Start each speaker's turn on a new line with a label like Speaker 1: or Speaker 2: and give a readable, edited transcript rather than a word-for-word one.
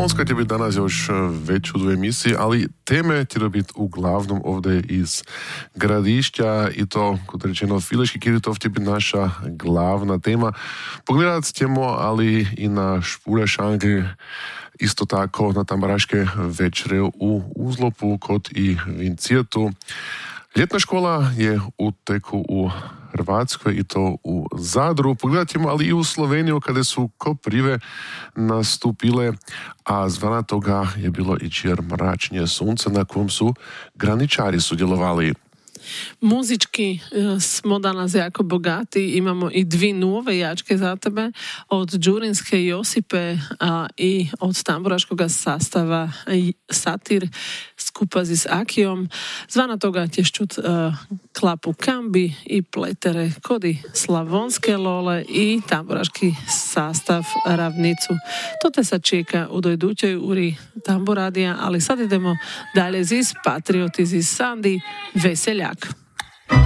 Speaker 1: Slavonska će biti danas još već u 2 emisiji, ali teme će biti uglavnom ovdje iz Gradišća i to, kot rečeno, Fileški Kiritov će biti naša glavna tema. Pogledat ćemo, ali i na Špulešanke, isto tako na tambaraške večere u Uzlopu, kot i Vincijetu. Ljetna škola je u teku u Hrvatskoj i to u Zadru. Pogledat ćemo, ali i u Sloveniju kada su Koprive nastupile, a zvana toga je bilo i čir mračnje sunce na kom su graničari sudjelovali.
Speaker 2: Muzički smo danas jako bogati, imamo i 2 nove jačke za tebe, od Đurinske Josipe i od tamburaškoga sastava Satir skupa s Akijom. Zvana toga ćeš čut klapu Kambi i pletere kodi Slavonske Lole i tamburaški sastav Ravnicu. To te sad čeka u dojdućoj uri tamburadija, ali sad idemo dalje zis Patriot iz Sandi Veseljak.